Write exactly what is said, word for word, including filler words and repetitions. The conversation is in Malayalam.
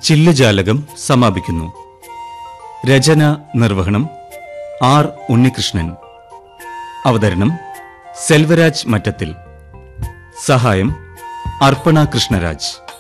ചില്ലുജാലകം സമാപിക്കുന്നു. രചന നിർവഹണം ആർ ഉണ്ണികൃഷ്ണൻ. അവതരണം സെൽവരാജ് മറ്റത്തിൽ. സഹായം അർപ്പണ കൃഷ്ണരാജ്.